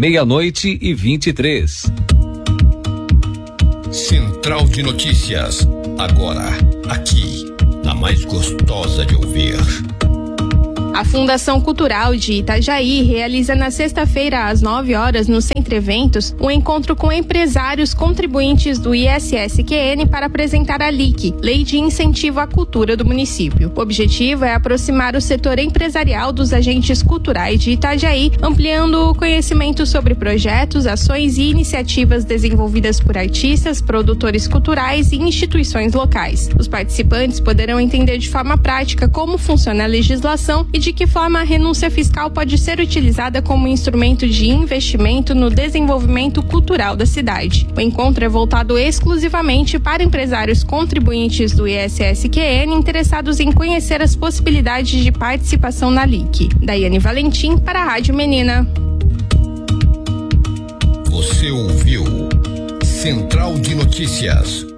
00000000000023. Central de Notícias, agora, aqui, na mais gostosa de ouvir. A Fundação Cultural de Itajaí realiza na sexta-feira, às 9 horas, no Centro Eventos, um encontro com empresários contribuintes do ISSQN para apresentar a LIC, Lei de Incentivo à Cultura do município. O objetivo é aproximar o setor empresarial dos agentes culturais de Itajaí, ampliando o conhecimento sobre projetos, ações e iniciativas desenvolvidas por artistas, produtores culturais e instituições locais. Os participantes poderão entender de forma prática como funciona a legislação e de que forma a renúncia fiscal pode ser utilizada como instrumento de investimento no desenvolvimento cultural da cidade. O encontro é voltado exclusivamente para empresários contribuintes do ISSQN interessados em conhecer as possibilidades de participação na LIC. Daiane Valentim para a Rádio Menina. Você ouviu Central de Notícias.